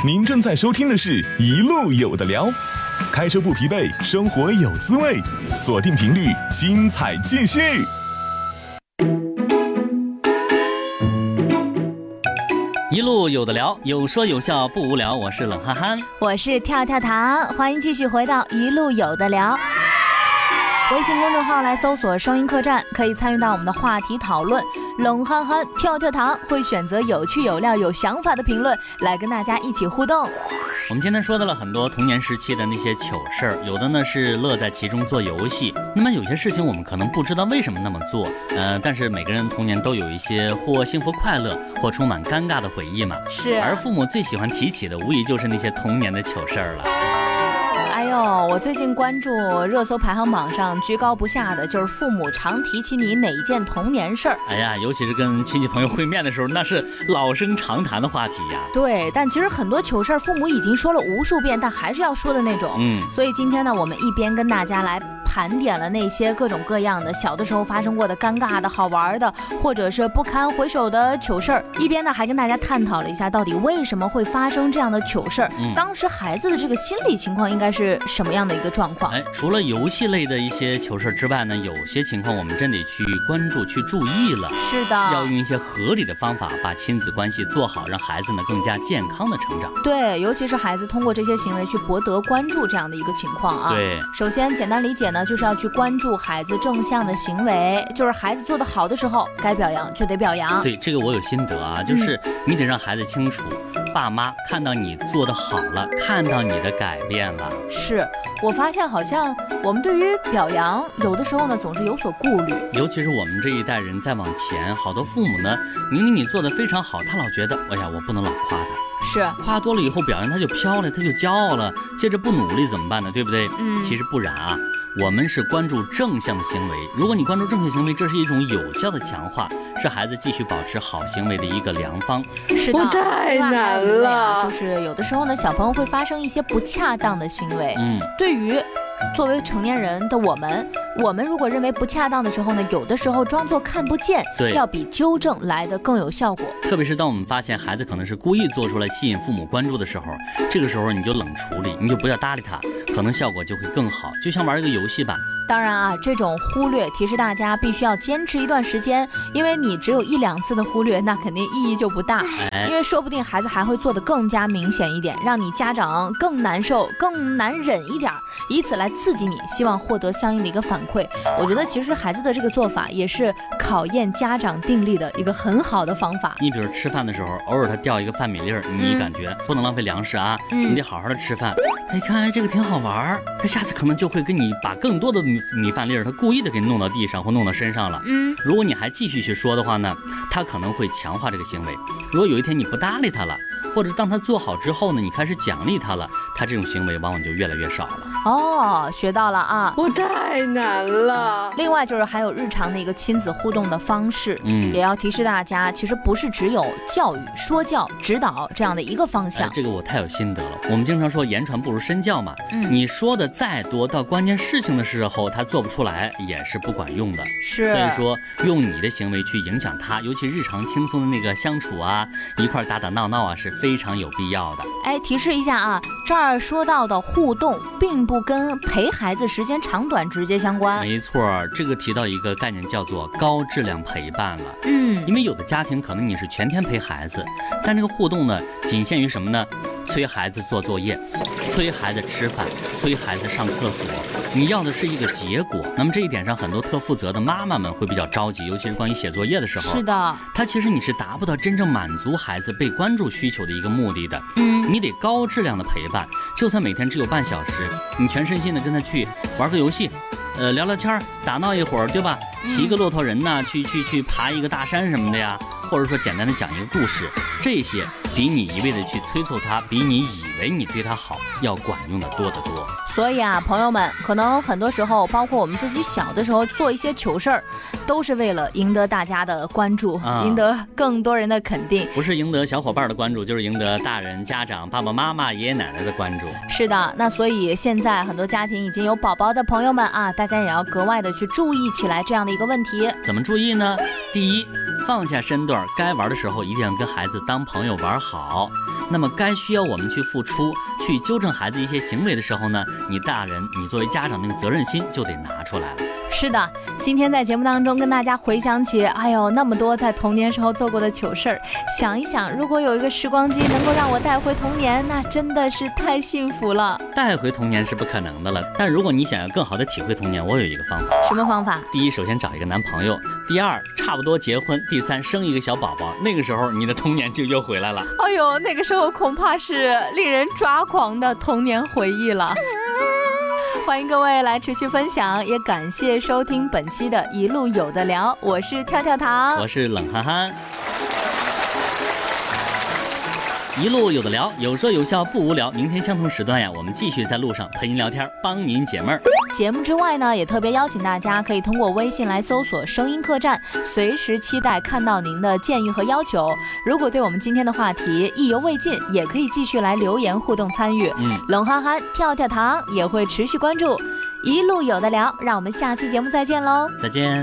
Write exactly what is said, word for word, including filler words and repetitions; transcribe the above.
您正在收听的是《一路有的聊》，开车不疲惫，生活有滋味，锁定频率，精彩继续。 一路有的聊，有说有笑不无聊。我是冷憨憨， 我是跳跳糖，欢迎继续回到一路有的聊。微信公众号来搜索声音客栈，可以参与到我们的话题讨论。冷憨憨跳跳糖会选择有趣有料有想法的评论来跟大家一起互动。 我们今天说到了很多童年时期的那些糗事儿，有的呢是乐在其中做游戏，那么有些事情我们可能不知道为什么那么做，呃，但是每个人童年都有一些或幸福快乐或充满尴尬的回忆嘛。 是， 而父母最喜欢提起的无疑就是那些童年的糗事儿了。 哎呦，我最近关注热搜排行榜上居高不下的就是父母常提起你哪件童年事儿。 哎呀，尤其是跟亲戚朋友会面的时候，那是老生常谈的话题呀。 对，但其实很多糗事儿父母已经说了无数遍，但还是要说的那种。嗯，所以今天呢，我们一边跟大家来盘点了那些各种各样的小的时候发生过的尴尬的好玩的，或者是不堪回首的糗事儿，一边呢还跟大家探讨了一下到底为什么会发生这样的糗事儿、嗯、当时孩子的这个心理情况应该是什么样的一个状况。 哎，除了游戏类的一些糗事之外呢，有些情况我们真得去关注去注意了。 是的， 要用一些合理的方法把亲子关系做好，让孩子们更加健康的成长。 对，尤其是孩子通过这些行为去博得关注这样的一个情况啊。 对， 首先简单理解呢，就是要去关注孩子正向的行为，就是孩子做得好的时候该表扬就得表扬。 对，这个我有心得啊，就是你得让孩子清楚、嗯、爸妈看到你做得好了，看到你的改变了。 是，我发现好像我们对于表扬有的时候呢总是有所顾虑， 尤其是我们这一代人再往前，好多父母呢明明你做得非常好，他老觉得哎呀我不能老夸他， 是夸多了以后表扬他就飘了，他就骄傲了，接着不努力怎么办呢？对不对？嗯，其实不然啊，我们是关注正向的行为，如果你关注正向行为，这是一种有效的强化，是孩子继续保持好行为的一个良方。 是的， 太难了， 就是有的时候呢小朋友会发生一些不恰当的行为，嗯，对于作为成年人的我们，我们如果认为不恰当的时候呢，有的时候装作看不见， 对， 要比纠正来的更有效果。 特别是当我们发现孩子可能是故意做出来吸引父母关注的时候，这个时候你就冷处理，你就不要搭理他，可能效果就会更好。就像玩一个游戏吧。 当然啊，这种忽略提示大家必须要坚持一段时间，因为你只有一两次的忽略，那肯定意义就不大，因为说不定孩子还会做得更加明显一点，让你家长更难受更难忍一点，以此来刺激你，希望获得相应的一个反馈。我觉得其实孩子的这个做法也是考验家长定力的一个很好的方法。 你比如吃饭的时候偶尔他掉一个饭米粒儿，你感觉、嗯、不能浪费粮食啊、嗯、你得好好的吃饭。哎，看哎这个挺好玩，他下次可能就会跟你把更多的米米饭粒儿他故意的给你弄到地上或弄到身上了。嗯，如果你还继续去说的话呢，他可能会强化这个行为。如果有一天你不搭理他了，或者当他做好之后呢，你开始奖励他了，他这种行为往往就越来越少了。 哦，学到了啊！ 我太难了。 另外就是还有日常的一个亲子互动的方式，嗯，也要提示大家，其实不是只有教育、说教、指导这样的一个方向。 哎、这个我太有心得了。我们经常说言传不如身教嘛，嗯，你说的再多，到关键事情的时候他做不出来，也是不管用的。 是， 所以说用你的行为去影响他，尤其日常轻松的那个相处啊，一块打打闹闹啊，是非常有必要的。 哎，提示一下啊，这儿说到的互动并不跟陪孩子时间长短直接相关。 没错，这个提到一个概念叫做高质量陪伴了。 嗯， 因为有的家庭可能你是全天陪孩子，但这个互动呢仅限于什么呢？催孩子做作业，催孩子吃饭，催孩子上厕所，你要的是一个结果。那么这一点上很多特负责的妈妈们会比较着急，尤其是关于写作业的时候。 是的， 它其实你是达不到真正满足孩子被关注需求的一个目的的。嗯，你得高质量的陪伴，就算每天只有半小时，你全身心的跟他去玩个游戏，呃，聊聊天，打闹一会儿，对吧？骑个骆驼人呐，去去去爬一个大山什么的呀，或者说简单的讲一个故事，这些比你一味的去催促他，比你以为你对他好要管用的多得多。 所以啊，朋友们，可能很多时候，包括我们自己小的时候做一些糗事儿，都是为了赢得大家的关注、啊，赢得更多人的肯定。 不是赢得小伙伴的关注，就是赢得大人、家长、爸爸妈妈、爷爷奶奶的关注。 是的，那所以现在很多家庭已经有宝宝的朋友们啊，大家也要格外的去注意起来这样的一个问题。 怎么注意呢？第一， 放下身段，该玩的时候一定要跟孩子当朋友玩好。那么该需要我们去付出，去纠正孩子一些行为的时候呢，你大人，你作为家长那个责任心就得拿出来了。 是的，今天在节目当中跟大家回想起，哎呦，那么多在童年时候做过的糗事儿，想一想，如果有一个时光机能够让我带回童年，那真的是太幸福了。 带回童年是不可能的了，但如果你想要更好的体会童年，我有一个方法。 什么方法？ 第一，首先找一个男朋友；第二，差不多结婚；第三，生一个小宝宝。那个时候你的童年就又回来了。 哎呦，那个时候恐怕是令人抓狂的童年回忆了。欢迎各位来持续分享，也感谢收听本期的一路有的聊，我是跳跳糖， 我是冷憨憨。一路有的聊，有说有笑不无聊。明天相同时段呀，我们继续在路上陪您聊天，帮您解闷儿。 节目之外呢，也特别邀请大家可以通过微信来搜索声音客栈，随时期待看到您的建议和要求。如果对我们今天的话题意犹未尽，也可以继续来留言互动参与。嗯，冷憨憨跳跳糖也会持续关注一路有的聊，让我们下期节目再见喽， 再见。